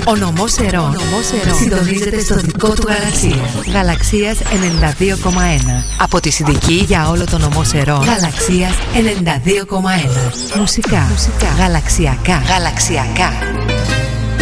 Ο νομός Ερών συντονίζεται στο δικό του Γαλαξία. Γαλαξίας 92,1. Από τη Συνδική για όλο το νομό Ερών. Γαλαξίας 92,1. Μουσικά. Γαλαξιακά.